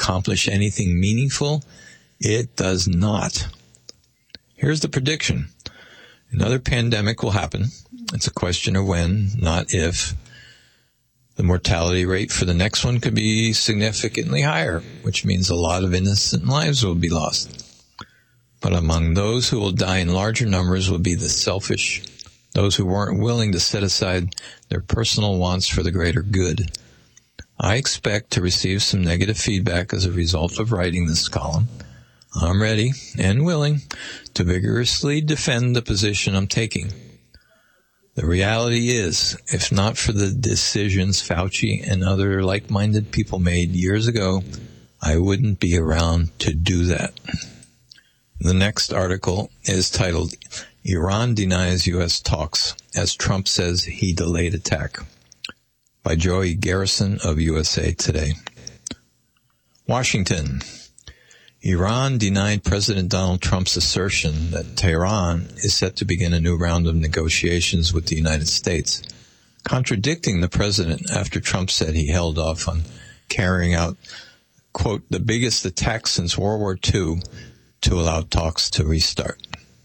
accomplish anything meaningful? It does not. Here's the prediction. Another pandemic will happen. It's a question of when, not if. The mortality rate for the next one could be significantly higher, which means a lot of innocent lives will be lost. But among those who will die in larger numbers will be the selfish, those who weren't willing to set aside their personal wants for the greater good. I expect to receive some negative feedback as a result of writing this column. I'm ready and willing to vigorously defend the position I'm taking. The reality is, if not for the decisions Fauci and other like-minded people made years ago, I wouldn't be around to do that. The next article is titled, Iran Denies U.S. Talks as Trump Says He Delayed Attack, by Joey Garrison of USA Today. Washington. Iran denied President Donald Trump's assertion that Tehran is set to begin a new round of negotiations with the United States, contradicting the president after Trump said he held off on carrying out, quote, the biggest attack since World War II to allow talks to restart.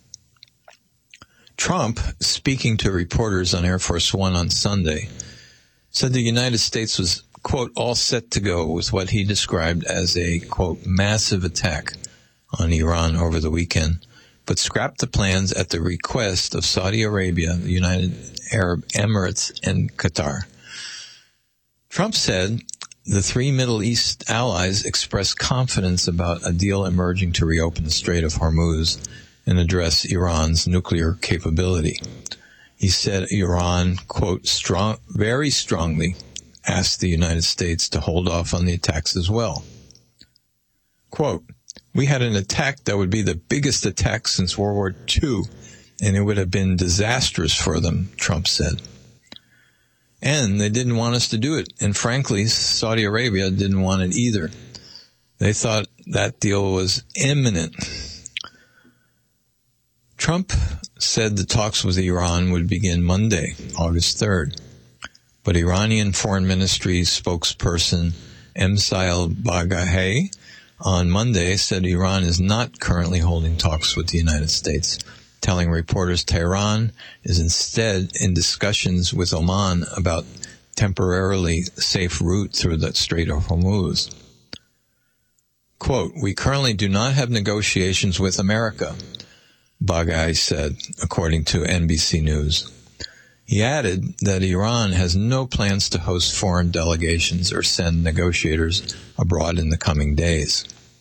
Trump, speaking to reporters on Air Force One on Sunday, said the United States was, quote, all set to go with what he described as a, quote, massive attack on Iran over the weekend, but scrapped the plans at the request of Saudi Arabia, the United Arab Emirates, and Qatar. Trump said the three Middle East allies expressed confidence about a deal emerging to reopen the Strait of Hormuz and address Iran's nuclear capability. He said Iran, quote, very strongly asked the United States to hold off on the attacks as well. Quote, we had an attack that would be the biggest attack since World War II, and it would have been disastrous for them, Trump said. And they didn't want us to do it. And frankly, Saudi Arabia didn't want it either. They thought that deal was imminent. Trump said the talks with Iran would begin Monday, August 3rd. But Iranian Foreign Ministry spokesperson Emsail Baghaei on Monday said Iran is not currently holding talks with the United States, telling reporters Tehran is instead in discussions with Oman about temporarily safe route through the Strait of Hormuz. Quote, we currently do not have negotiations with America, Baghaei said, according to NBC News. He added that Iran has no plans to host foreign delegations or send negotiators abroad in the coming days.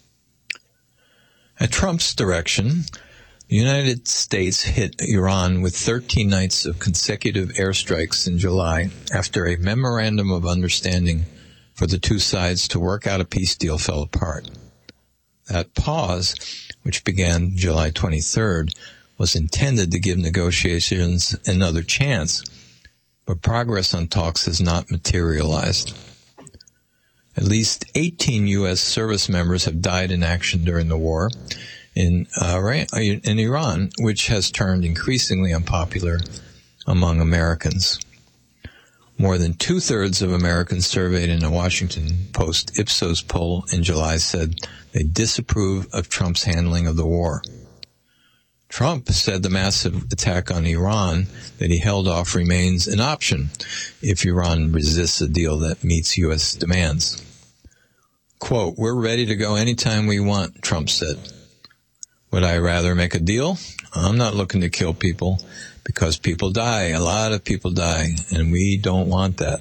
At Trump's direction, the United States hit Iran with 13 nights of consecutive airstrikes in July after a memorandum of understanding for the two sides to work out a peace deal fell apart. That pause, which began July 23rd, was intended to give negotiations another chance, but progress on talks has not materialized. At least 18 U.S. service members have died in action during the war in Iran, which has turned increasingly unpopular among Americans. More than two-thirds of Americans surveyed in a Washington Post Ipsos poll in July said they disapprove of Trump's handling of the war. Trump said the massive attack on Iran that he held off remains an option if Iran resists a deal that meets U.S. demands. Quote, we're ready to go anytime we want, Trump said. Would I rather make a deal? I'm not looking to kill people because people die. A lot of people die, and we don't want that.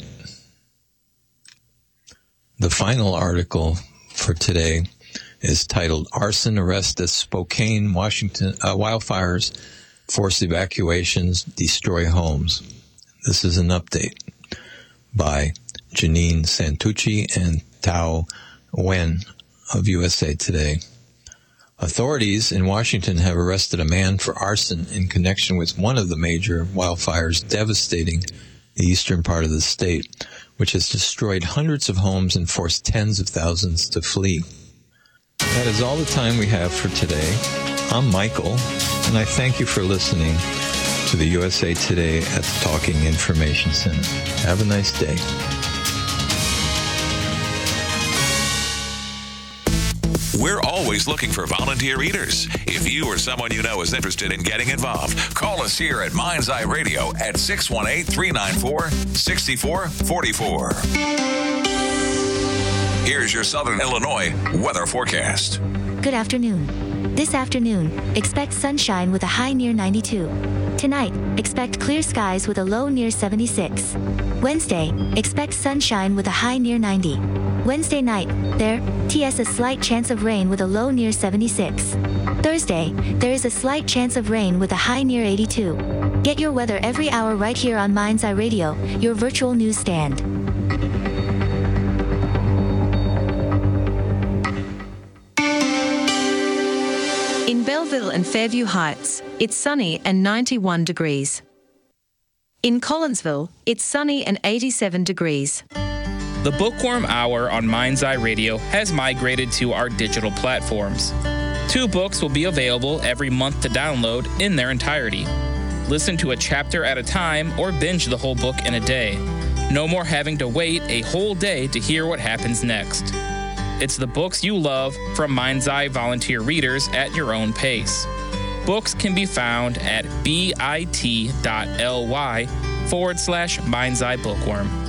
The final article for today is titled Arson Arrest at Spokane, Washington. Wildfires Force Evacuations, Destroy Homes. This is an update by Janine Santucci and Tao Wen of USA Today. Authorities in Washington have arrested a man for arson in connection with one of the major wildfires devastating the eastern part of the state, which has destroyed hundreds of homes and forced tens of thousands to flee. That is all the time we have for today. I'm Michael, and I thank you for listening to the USA Today at the Talking Information Center. Have a nice day. We're always looking for volunteer readers. If you or someone you know is interested in getting involved, call us here at Mind's Eye Radio at 618-394-6444. Here's your Southern Illinois weather forecast. Good afternoon. This afternoon, expect sunshine with a high near 92. Tonight, expect clear skies with a low near 76. Wednesday, expect sunshine with a high near 90. Wednesday night, there is a slight chance of rain with a low near 76. Thursday, there is a slight chance of rain with a high near 82. Get your weather every hour right here on Mind's Eye Radio, your virtual newsstand. In Belleville and Fairview Heights, it's sunny and 91 degrees. In Collinsville, it's sunny and 87 degrees. The Bookworm Hour on Mind's Eye Radio has migrated to our digital platforms. 2 books will be available every month to download in their entirety. Listen to a chapter at a time or binge the whole book in a day. No more having to wait a whole day to hear what happens next. It's the books you love from Mind's Eye volunteer readers at your own pace. Books can be found at bit.ly/Mind's Eye Bookworm.